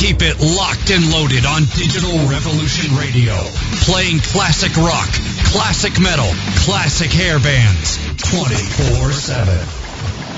Keep it locked and loaded on Digital Revolution Radio. Playing classic rock, classic metal, classic hair bands 24/7.